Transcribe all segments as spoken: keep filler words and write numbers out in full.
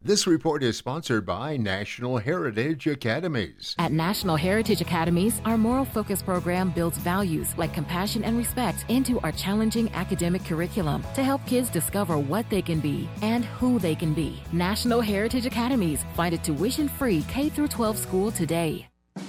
This report is sponsored by National Heritage Academies. At National Heritage Academies, our moral focus program builds values like compassion and respect into our challenging academic curriculum to help kids discover what they can be and who they can be. National Heritage Academies. Find a tuition-free K through twelve school today.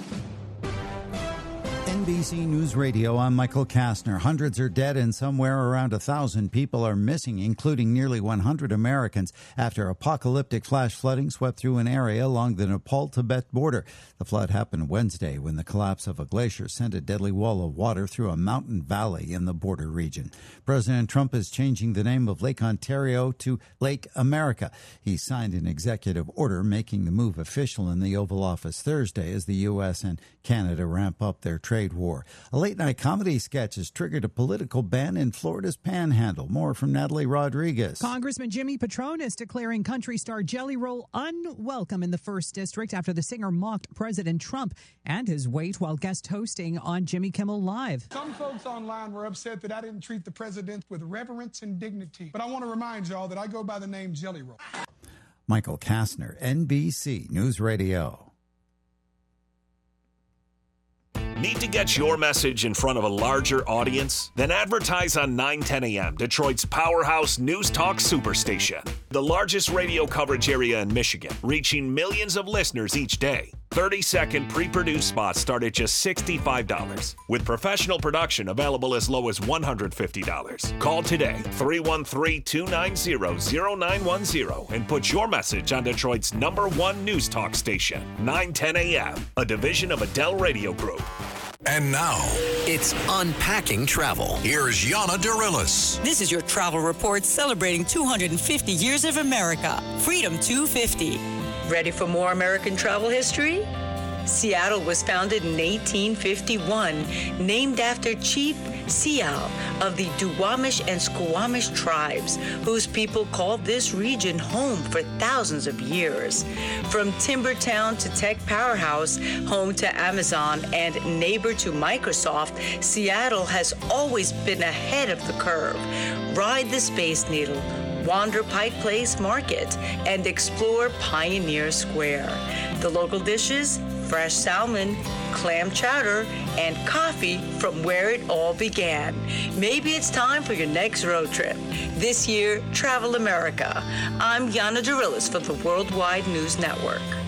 N B C News Radio, I'm Michael Kastner. Hundreds are dead and somewhere around a thousand people are missing, including nearly one hundred Americans, after apocalyptic flash flooding swept through an area along the Nepal-Tibet border. The flood happened Wednesday when the collapse of a glacier sent a deadly wall of water through a mountain valley in the border region. President Trump is changing the name of Lake Ontario to Lake America. He signed an executive order making the move official in the Oval Office Thursday as the U S and Canada ramp up their trade war. A late-night comedy sketch has triggered a political ban in Florida's Panhandle. More from Natalie Rodriguez. Congressman Jimmy Patronis declaring country star Jelly Roll unwelcome in the first District after the singer mocked President Trump and his weight while guest hosting on Jimmy Kimmel Live. Some folks online were upset that I didn't treat the president with reverence and dignity. But I want to remind y'all that I go by the name Jelly Roll. Michael Kastner, N B C News Radio. Need to get your message in front of a larger audience? Then advertise on nine ten A M, Detroit's powerhouse news talk superstation. The largest radio coverage area in Michigan, reaching millions of listeners each day. thirty-second pre-produced spots start at just sixty-five dollars, with professional production available as low as one hundred fifty dollars. Call today, three one three, two nine zero, zero nine one zero, and put your message on Detroit's number one news talk station, nine ten A M, a division of Adele Radio Group. And now, it's Unpacking Travel. Here's Yana Dorillis. This is your travel report celebrating two hundred fifty years of America. Freedom two fifty. Ready for more American travel history? Seattle was founded in eighteen fifty-one, named after Chief Sial of the Duwamish and Squamish tribes, whose people called this region home for thousands of years. From timber town to tech powerhouse, home to Amazon and neighbor to Microsoft, Seattle has always been ahead of the curve. Ride the Space Needle, wander Pike Place Market, and explore Pioneer Square. The local dishes: fresh salmon, clam chowder, and coffee from where it all began. Maybe it's time for your next road trip. This year, Travel America. I'm Yana Dorillis for the Worldwide News Network.